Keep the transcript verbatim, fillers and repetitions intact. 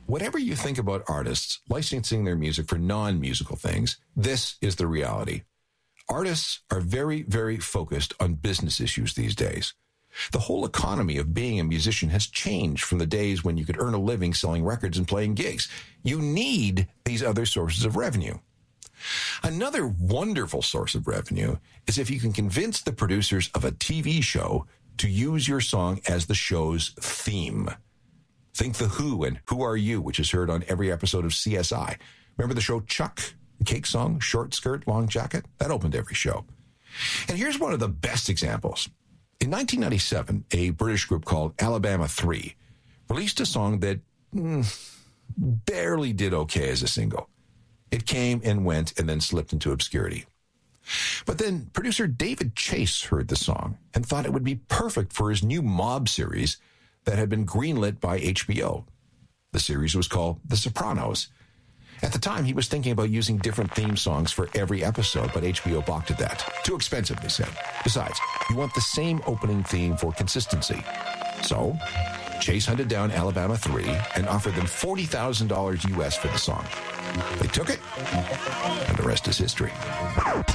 Whatever you think about artists licensing their music for non-musical things, this is the reality. Artists are very, very focused on business issues these days. The whole economy of being a musician has changed from the days when you could earn a living selling records and playing gigs. You need these other sources of revenue. Another wonderful source of revenue is if you can convince the producers of a T V show to use your song as the show's theme. Think The Who and Who Are You, which is heard on every episode of C S I. Remember the show Chuck? The Cake song, Short Skirt, Long Jacket? That opened every show. And here's one of the best examples. In nineteen ninety-seven, a British group called Alabama three released a song that mm, barely did okay as a single. It came and went and then slipped into obscurity. But then producer David Chase heard the song and thought it would be perfect for his new mob series that had been greenlit by H B O. The series was called The Sopranos. At the time, he was thinking about using different theme songs for every episode, but H B O balked at that. Too expensive, they said. Besides, you want the same opening theme for consistency. So, Chase hunted down Alabama three and offered them forty thousand dollars U S for the song. They took it, and the rest is history.